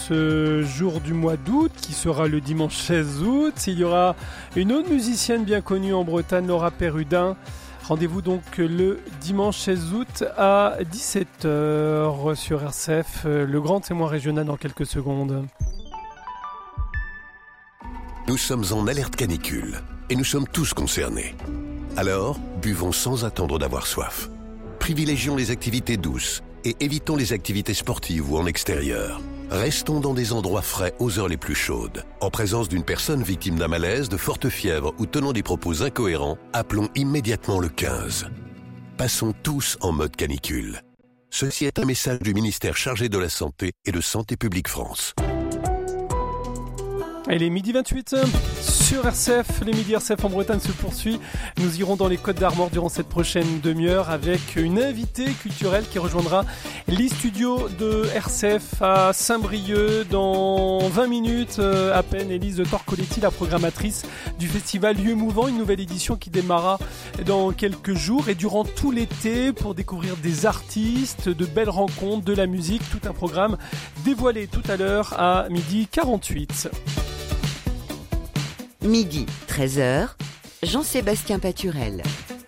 ce jour du mois d'août, qui sera le dimanche 16 août. Il y aura une autre musicienne bien connue en Bretagne, Laura Perrudin. Rendez-vous donc le dimanche 16 août à 17h sur RCF, le grand témoin régional dans quelques secondes. Nous sommes en alerte canicule et nous sommes tous concernés. Alors, buvons sans attendre d'avoir soif. Privilégions les activités douces et évitons les activités sportives ou en extérieur. Restons dans des endroits frais aux heures les plus chaudes. En présence d'une personne victime d'un malaise, de forte fièvre ou tenant des propos incohérents, appelons immédiatement le 15. Passons tous en mode canicule. Ceci est un message du ministère chargé de la Santé et de Santé publique France. Il est midi 28 sur RCF, les midis RCF en Bretagne se poursuit. Nous irons dans les Côtes d'Armor durant cette prochaine demi-heure avec une invitée culturelle qui rejoindra les studios de RCF à Saint-Brieuc dans 20 minutes à peine. Élise Torcoletti, la programmatrice du festival Lieux Mouvants, une nouvelle édition qui démarrera dans quelques jours et durant tout l'été pour découvrir des artistes, de belles rencontres, de la musique, tout un programme dévoilé tout à l'heure à midi 48. Midi, 13h, Jean-Sébastien Paturel.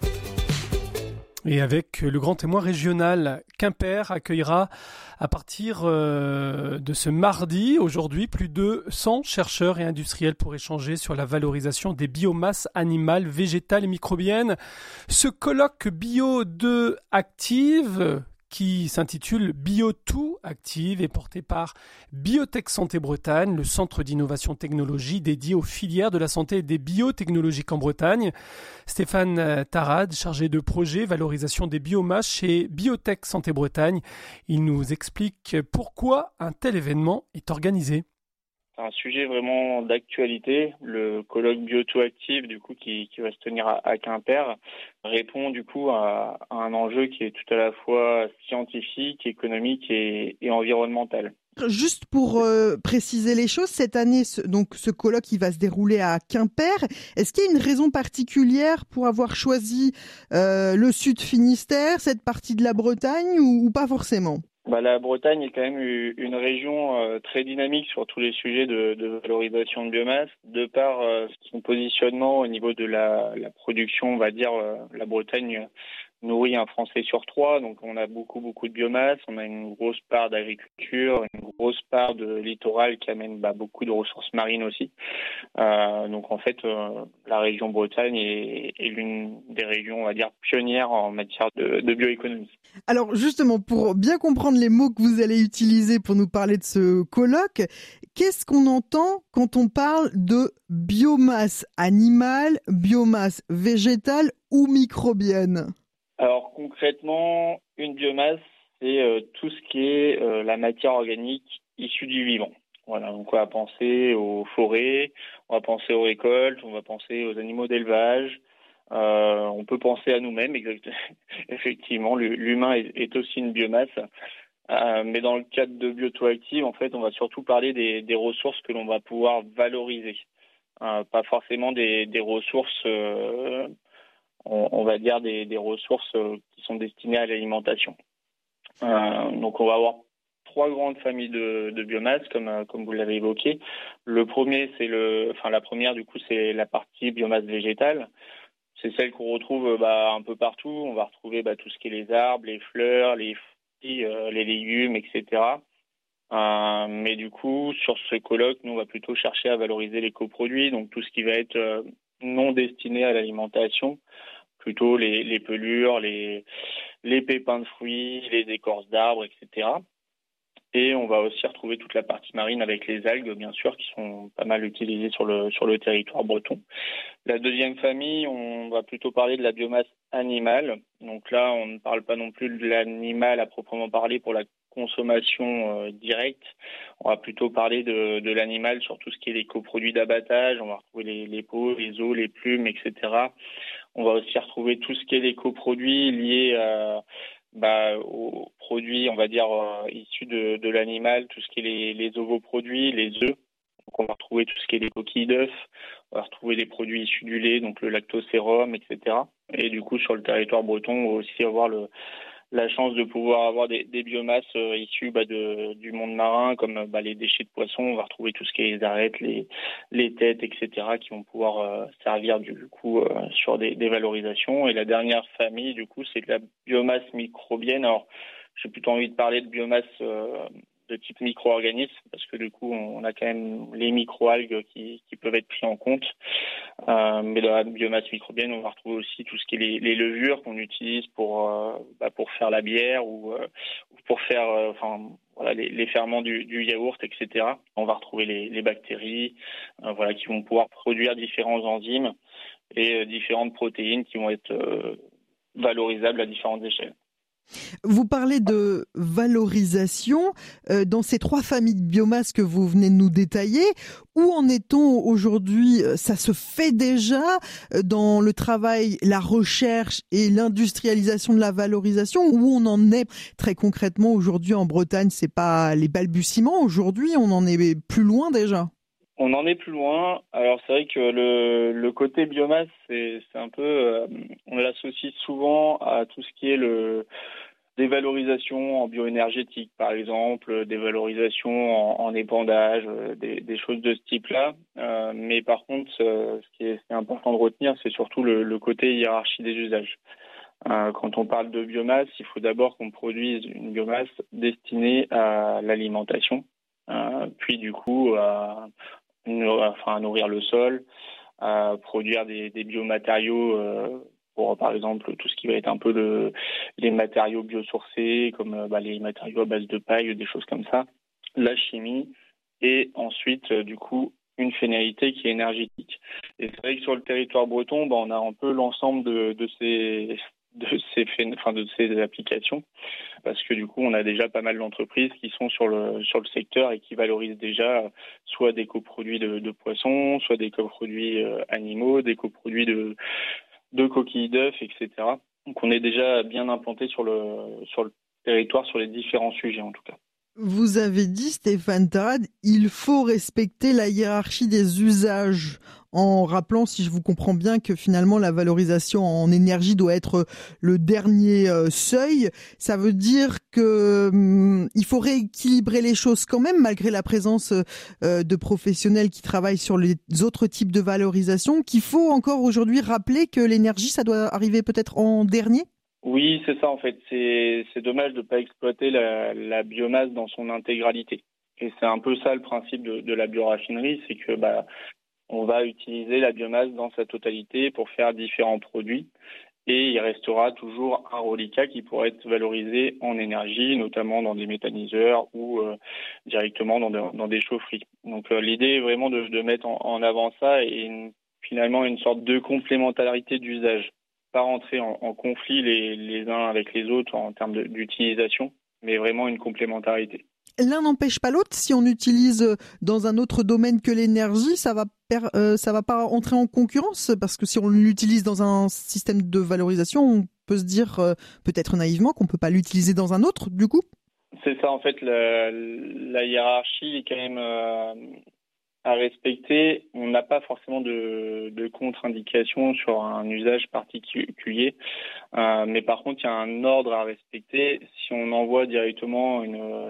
Et avec le grand témoin régional, Quimper accueillera à partir de ce mardi, aujourd'hui, plus de 100 chercheurs et industriels pour échanger sur la valorisation des biomasses animales, végétales et microbiennes. Ce colloque Bio 2 Active, qui s'intitule Bio2 Active, est porté par Biotech Santé Bretagne, le centre d'innovation technologie dédié aux filières de la santé et des biotechnologies en Bretagne. Stéphane Tarade, chargé de projet valorisation des biomasses chez Biotech Santé Bretagne, il nous explique pourquoi un tel événement est organisé. C'est un sujet vraiment d'actualité. Le colloque Bio2 Active, du coup, qui va se tenir à Quimper, répond du coup à un enjeu qui est tout à la fois scientifique, économique et environnemental. Juste pour préciser les choses, cette année, donc ce colloque il va se dérouler à Quimper. Est-ce qu'il y a une raison particulière pour avoir choisi le Sud Finistère, cette partie de la Bretagne, ou pas forcément ? La Bretagne est quand même une région très dynamique sur tous les sujets de valorisation de biomasse. De par son positionnement au niveau de la production, on va dire, la Bretagne nourrit un Français sur 3, donc on a beaucoup de biomasse, on a une grosse part d'agriculture, une grosse part de littoral qui amène beaucoup de ressources marines aussi. Donc en fait, la région Bretagne est l'une des régions, on va dire, pionnières en matière de bioéconomie. Alors justement, pour bien comprendre les mots que vous allez utiliser pour nous parler de ce colloque, qu'est-ce qu'on entend quand on parle de biomasse animale, biomasse végétale ou microbienne ? Alors concrètement, une biomasse, c'est tout ce qui est la matière organique issue du vivant. Voilà, donc on va penser aux forêts, on va penser aux récoltes, on va penser aux animaux d'élevage. On peut penser à nous-mêmes, effectivement, l'humain est aussi une biomasse. Mais dans le cadre de Bio2 Active, en fait, on va surtout parler des ressources que l'on va pouvoir valoriser. Pas forcément des ressources, on va dire des ressources qui sont destinées à l'alimentation. Donc on va avoir 3 grandes familles de biomasse, comme vous l'avez évoqué. La première, du coup, c'est la partie biomasse végétale. C'est celle qu'on retrouve un peu partout. On va retrouver tout ce qui est les arbres, les fleurs, les fruits, les légumes, etc. Mais du coup, sur ce colloque, nous, on va plutôt chercher à valoriser les coproduits, donc tout ce qui va être non destiné à l'alimentation, plutôt les pelures, les pépins de fruits, les écorces d'arbres, etc. Et on va aussi retrouver toute la partie marine avec les algues, bien sûr, qui sont pas mal utilisées sur le territoire breton. La deuxième famille, on va plutôt parler de la biomasse animale. Donc là, on ne parle pas non plus de l'animal à proprement parler pour la consommation directe. On va plutôt parler de l'animal sur tout ce qui est les coproduits d'abattage. On va retrouver les peaux, les os, les plumes, etc. On va aussi retrouver tout ce qui est les coproduits liés aux produits, on va dire, issus de l'animal, tout ce qui est les ovoproduits, les œufs. Donc on va retrouver tout ce qui est les coquilles d'œufs, on va retrouver des produits issus du lait, donc le lactosérum, etc. Et du coup, sur le territoire breton, on va aussi avoir la chance de pouvoir avoir des biomasses issues du monde marin, comme les déchets de poissons. On va retrouver tout ce qui est les arêtes, les têtes, etc., qui vont pouvoir servir du coup sur des valorisations. Et la dernière famille, du coup, c'est de la biomasse microbienne. Alors, j'ai plutôt envie de parler de biomasse de type micro-organisme, parce que du coup, on a quand même les micro-algues qui peuvent être pris en compte. Mais dans la biomasse microbienne, on va retrouver aussi tout ce qui est les levures qu'on utilise pour faire la bière ou pour faire les ferments du yaourt, etc. On va retrouver les bactéries qui vont pouvoir produire différents enzymes et différentes protéines qui vont être valorisables à différentes échelles. Vous parlez de valorisation dans ces 3 familles de biomasse que vous venez de nous détailler. Où en est-on aujourd'hui? Ça se fait déjà dans le travail, la recherche et l'industrialisation de la valorisation? Où on en est très concrètement aujourd'hui en Bretagne? C'est pas les balbutiements aujourd'hui, on en est plus loin déjà. On en est plus loin. Alors c'est vrai que le côté biomasse, c'est un peu, on l'associe souvent à tout ce qui est des valorisations en bioénergétique, par exemple, des valorisations en épandage, des choses de ce type-là. Mais par contre, ce qui est important de retenir, c'est surtout le côté hiérarchie des usages. Quand on parle de biomasse, il faut d'abord qu'on produise une biomasse destinée à l'alimentation, puis du coup à nourrir le sol, à produire des biomatériaux pour, par exemple, tout ce qui va être un peu les matériaux biosourcés, comme les matériaux à base de paille, des choses comme ça, la chimie, et ensuite, du coup, une finalité qui est énergétique. Et c'est vrai que sur le territoire breton, on a un peu l'ensemble de ces applications, parce que du coup on a déjà pas mal d'entreprises qui sont sur le secteur et qui valorisent déjà soit des coproduits de poissons, soit des coproduits animaux, des coproduits de coquilles d'œufs, etc. Donc on est déjà bien implanté sur le territoire, sur les différents sujets en tout cas. Vous avez dit, Stéphane Tarade, il faut respecter la hiérarchie des usages, en rappelant, si je vous comprends bien, que finalement la valorisation en énergie doit être le dernier seuil. Ça veut dire que il faut rééquilibrer les choses quand même, malgré la présence de professionnels qui travaillent sur les autres types de valorisation, qu'il faut encore aujourd'hui rappeler que l'énergie, ça doit arriver peut-être en dernier? Oui, c'est ça en fait. C'est dommage de ne pas exploiter la biomasse dans son intégralité. Et c'est un peu ça le principe de la bioraffinerie, c'est que on va utiliser la biomasse dans sa totalité pour faire différents produits. Et il restera toujours un reliquat qui pourrait être valorisé en énergie, notamment dans des méthaniseurs ou directement dans des chaufferies. Donc l'idée est vraiment de mettre en avant ça et finalement une sorte de complémentarité d'usage. Pas rentrer en conflit les uns avec les autres en termes d'utilisation, mais vraiment une complémentarité. L'un n'empêche pas l'autre. Si on utilise dans un autre domaine que l'énergie, ça va pas entrer en concurrence, parce que si on l'utilise dans un système de valorisation, on peut se dire peut-être naïvement qu'on peut pas l'utiliser dans un autre, du coup. C'est ça en fait, la hiérarchie est quand même à respecter. On n'a pas forcément de contre-indication sur un usage particulier, mais par contre il y a un ordre à respecter. Si on envoie directement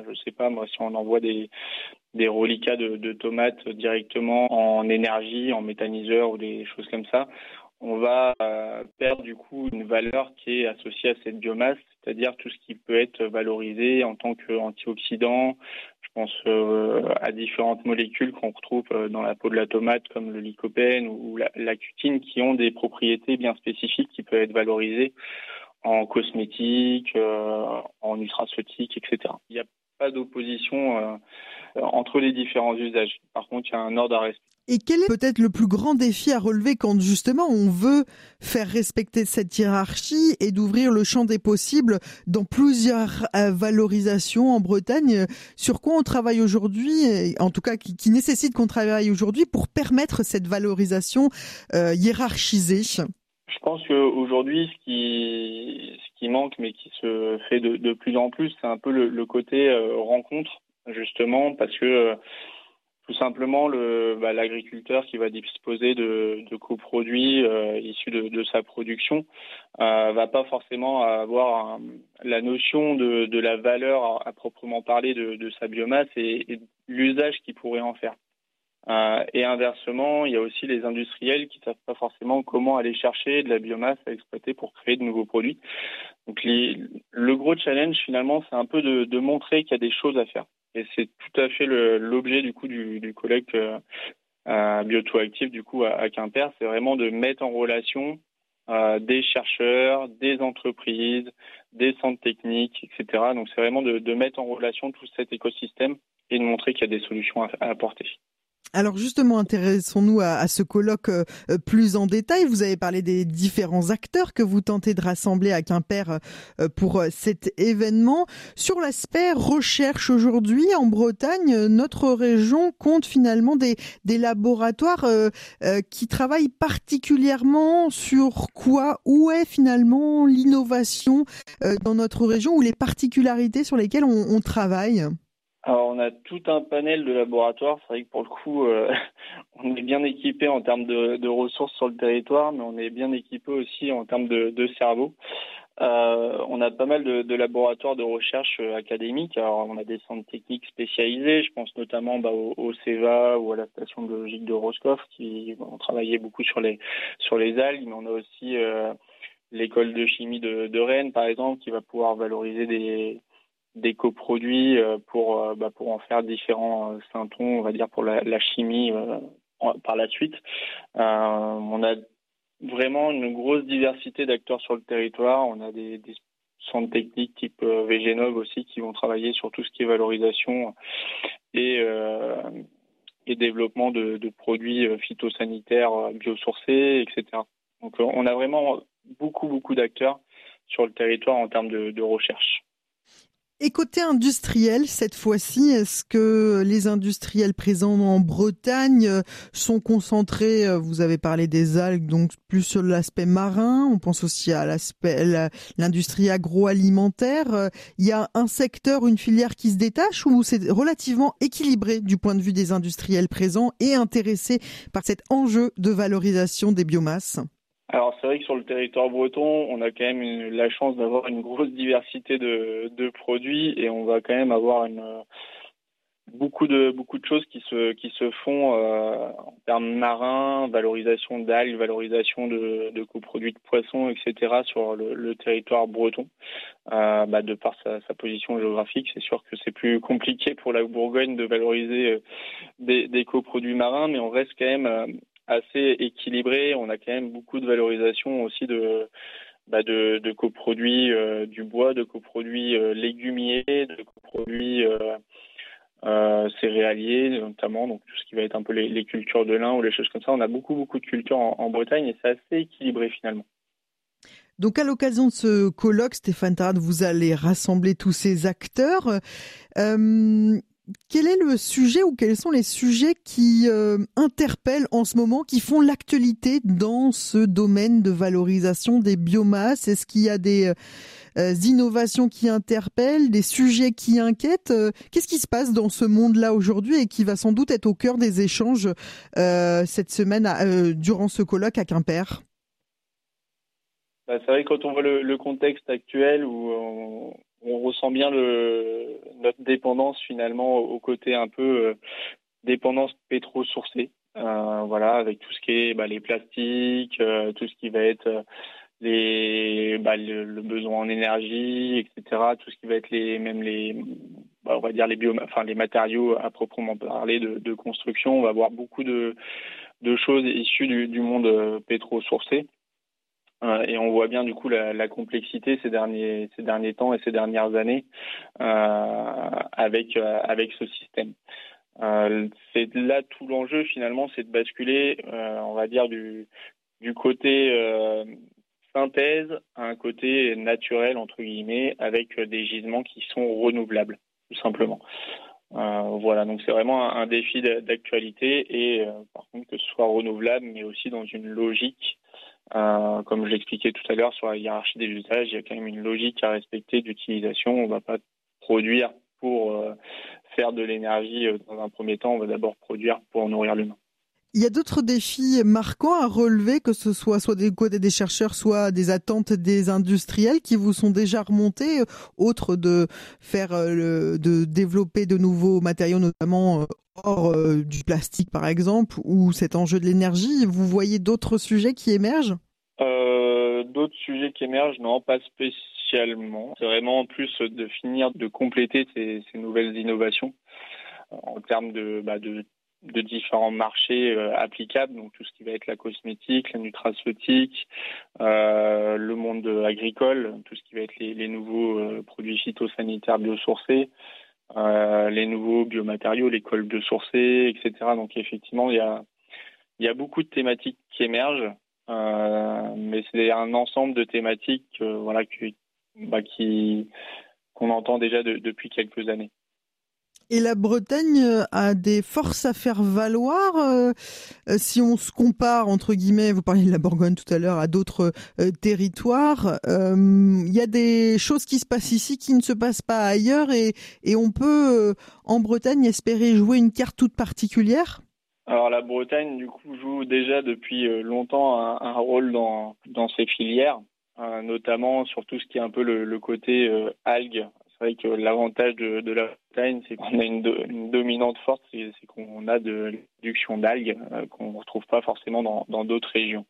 si on envoie des reliquats de tomates directement en énergie, en méthaniseur ou des choses comme ça, on va perdre du coup une valeur qui est associée à cette biomasse, c'est-à-dire tout ce qui peut être valorisé en tant qu'antioxydant. Je pense à différentes molécules qu'on retrouve dans la peau de la tomate, comme le lycopène ou la cutine, qui ont des propriétés bien spécifiques qui peuvent être valorisées en cosmétique, en nutraceutique, etc. Il n'y a pas d'opposition entre les différents usages. Par contre, il y a un ordre à respecter. Et quel est peut-être le plus grand défi à relever quand justement on veut faire respecter cette hiérarchie et d'ouvrir le champ des possibles dans plusieurs valorisations en Bretagne? Sur quoi on travaille aujourd'hui, en tout cas qui nécessite qu'on travaille aujourd'hui pour permettre cette valorisation hiérarchisée? Je pense qu'aujourd'hui, ce qui manque, mais qui se fait de plus en plus, c'est un peu le côté rencontre, justement, parce que tout simplement l'agriculteur qui va disposer de coproduits issus de sa production va pas forcément avoir la notion de la valeur à proprement parler de sa biomasse et l'usage qu'il pourrait en faire. Et inversement, il y a aussi les industriels qui ne savent pas forcément comment aller chercher de la biomasse à exploiter pour créer de nouveaux produits. Donc le gros challenge finalement, c'est un peu de montrer qu'il y a des choses à faire. Et c'est tout à fait l'objet du coup du colloque Bio2Active du coup à Quimper, c'est vraiment de mettre en relation des chercheurs, des entreprises, des centres techniques, etc. Donc c'est vraiment de mettre en relation tout cet écosystème et de montrer qu'il y a des solutions à apporter. Alors justement, intéressons-nous à ce colloque plus en détail. Vous avez parlé des différents acteurs que vous tentez de rassembler à Quimper pour cet événement. Sur l'aspect recherche aujourd'hui, en Bretagne, notre région compte finalement des laboratoires qui travaillent particulièrement sur quoi? Où est finalement l'innovation dans notre région ou les particularités sur lesquelles on travaille? Alors, on a tout un panel de laboratoires. C'est vrai que pour le coup, on est bien équipé en termes de ressources sur le territoire, mais on est bien équipé aussi en termes de cerveau. On a pas mal de laboratoires de recherche académiques. Alors, on a des centres techniques spécialisés. Je pense notamment au CEVA ou à la station biologique de Roscoff qui ont travaillé beaucoup sur les algues. Mais on a aussi l'école de chimie de Rennes, par exemple, qui va pouvoir valoriser des coproduits pour en faire différents syntons, on va dire, pour la chimie par la suite. On a vraiment une grosse diversité d'acteurs sur le territoire. On a des centres techniques type VGNOV aussi qui vont travailler sur tout ce qui est valorisation et développement de produits phytosanitaires biosourcés, etc. Donc on a vraiment beaucoup d'acteurs sur le territoire en termes de recherche. Et côté industriel, cette fois-ci, est-ce que les industriels présents en Bretagne sont concentrés, vous avez parlé des algues, donc plus sur l'aspect marin, on pense aussi à l'industrie agroalimentaire. Il y a un secteur, une filière qui se détache ou c'est relativement équilibré du point de vue des industriels présents et intéressés par cet enjeu de valorisation des biomasses? Alors c'est vrai que sur le territoire breton, on a quand même la chance d'avoir une grosse diversité de produits et on va quand même avoir beaucoup de choses qui se font en termes marins, valorisation d'algues, valorisation de coproduits de poissons, etc. sur le territoire breton. De par sa position géographique, c'est sûr que c'est plus compliqué pour la Bourgogne de valoriser des coproduits marins, mais on reste quand même assez équilibré. On a quand même beaucoup de valorisation aussi de coproduits du bois, de coproduits légumiers, de coproduits céréaliers notamment, donc tout ce qui va être un peu les cultures de lin ou les choses comme ça. On a beaucoup de cultures en Bretagne et c'est assez équilibré finalement. Donc à l'occasion de ce colloque, Stéphane Tarade, vous allez rassembler tous ces acteurs. Quel est le sujet ou quels sont les sujets qui interpellent en ce moment, qui font l'actualité dans ce domaine de valorisation des biomasses? Est-ce qu'il y a des innovations qui interpellent, des sujets qui inquiètent? Qu'est-ce qui se passe dans ce monde-là aujourd'hui et qui va sans doute être au cœur des échanges cette semaine durant ce colloque à Quimper? C'est vrai que quand on voit le contexte actuel où on ressent bien notre dépendance finalement au côté un peu dépendance pétro-sourcée, avec tout ce qui est les plastiques, tout ce qui va être le besoin en énergie, etc. Tout ce qui va être les matériaux à proprement parler de construction. On va avoir beaucoup de choses issues du monde pétro-sourcé. Et on voit bien du coup la complexité ces derniers temps et ces dernières années avec ce système. C'est là tout l'enjeu finalement, c'est de basculer, on va dire du côté synthèse à un côté naturel entre guillemets, avec des gisements qui sont renouvelables tout simplement. Donc c'est vraiment un défi d'actualité et par contre que ce soit renouvelable mais aussi dans une logique. Comme je l'expliquais tout à l'heure sur la hiérarchie des usages, il y a quand même une logique à respecter d'utilisation. On ne va pas produire pour faire de l'énergie, dans un premier temps, on va d'abord produire pour nourrir l'humain. Il y a d'autres défis marquants à relever, que ce soit des côtés des chercheurs, soit des attentes des industriels qui vous sont déjà remontés, autres de de développer de nouveaux matériaux, notamment hors du plastique par exemple, ou cet enjeu de l'énergie. Vous voyez d'autres sujets qui émergent ? D'autres sujets qui émergent, non, pas spécialement. C'est vraiment plus de finir de compléter ces nouvelles innovations en termes de différents marchés applicables, donc tout ce qui va être la cosmétique, la nutraceutique, le monde agricole, tout ce qui va être les nouveaux produits phytosanitaires biosourcés, les nouveaux biomatériaux, les cols biosourcés, etc. Donc effectivement, il y a beaucoup de thématiques qui émergent, mais c'est un ensemble de thématiques qu'on entend déjà depuis quelques années. Et la Bretagne a des forces à faire valoir si on se compare, entre guillemets, vous parliez de la Bourgogne tout à l'heure, à d'autres territoires. Il y a des choses qui se passent ici qui ne se passent pas ailleurs et on peut, en Bretagne, espérer jouer une carte toute particulière ? Alors la Bretagne, du coup, joue déjà depuis longtemps un rôle dans ces filières, notamment sur tout ce qui est un peu le côté algues. C'est vrai que l'avantage de la Bretagne, c'est qu'on a une dominante forte, c'est qu'on a de la production d'algues qu'on ne retrouve pas forcément dans d'autres régions.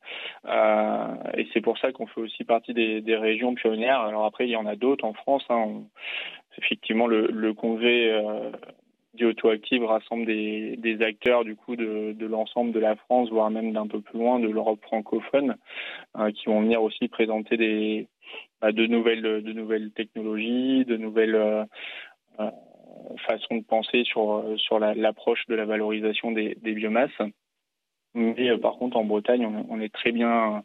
Et c'est pour ça qu'on fait aussi partie des régions pionnières. Alors après, il y en a d'autres en France. Effectivement, le congrès Bioautoactive rassemble des acteurs du coup de l'ensemble de la France, voire même d'un peu plus loin, de l'Europe francophone, qui vont venir aussi présenter de nouvelles technologies, de nouvelles façons de penser sur l'approche de la valorisation des biomasses. Mais par contre, en Bretagne, on est très bien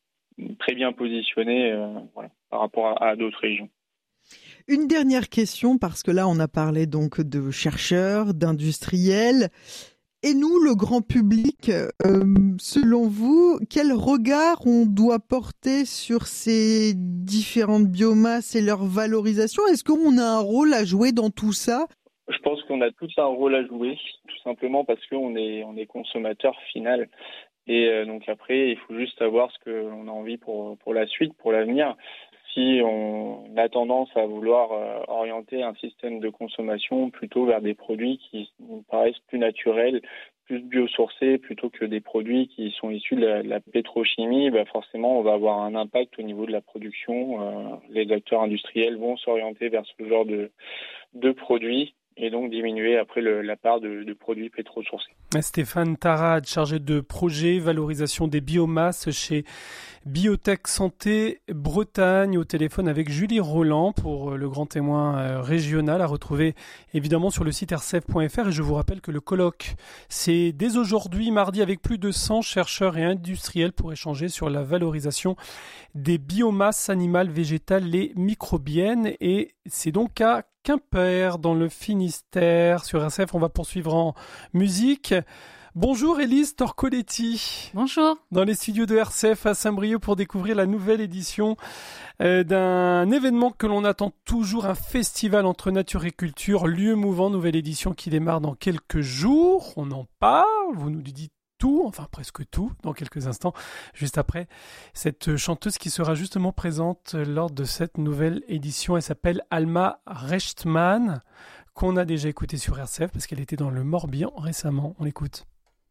positionné par rapport à d'autres régions. Une dernière question, parce que là, on a parlé donc de chercheurs, d'industriels. Et nous, le grand public, selon vous, quel regard on doit porter sur ces différentes biomasses et leur valorisation ? Est-ce qu'on a un rôle à jouer dans tout ça ? Je pense qu'on a tous un rôle à jouer, tout simplement parce qu'on est consommateur final. Et donc après, il faut juste savoir ce qu'on a envie pour la suite, pour l'avenir. Si on a tendance à vouloir orienter un système de consommation plutôt vers des produits qui nous paraissent plus naturels, plus biosourcés, plutôt que des produits qui sont issus de la pétrochimie, forcément, on va avoir un impact au niveau de la production. Les acteurs industriels vont s'orienter vers ce genre de produits et donc diminuer après la part de produits pétrosourcés. Stéphane Tarade, chargé de projet valorisation des biomasses chez Biotech Santé Bretagne, au téléphone avec Julie Roland pour le grand témoin régional, à retrouver évidemment sur le site rcf.fr. Et je vous rappelle que le colloque, c'est dès aujourd'hui, mardi, avec plus de 100 chercheurs et industriels pour échanger sur la valorisation des biomasses animales, végétales et microbiennes. Et c'est donc à Quimper, dans le Finistère. Sur RCF, on va poursuivre en musique. Bonjour Élise Torcoletti. Bonjour. Dans les studios de RCF à Saint-Brieuc pour découvrir la nouvelle édition d'un événement que l'on attend toujours, un festival entre nature et culture, lieu mouvant, nouvelle édition qui démarre dans quelques jours. On en parle, vous nous dites tout, enfin presque tout, dans quelques instants, juste après cette chanteuse qui sera justement présente lors de cette nouvelle édition. Elle s'appelle Alma Rechtman, qu'on a déjà écoutée sur RCF parce qu'elle était dans le Morbihan récemment. On l'écoute.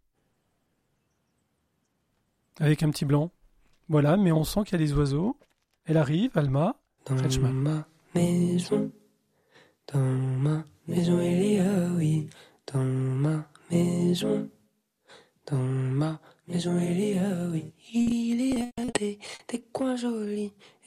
Avec un petit blanc. Voilà, mais on sent qu'il y a des oiseaux. Elle arrive, Alma Rechtman. Dans ma maison il y a, oui, dans ma maison. Dans ma maison il y a, oui, il y a des coins jolis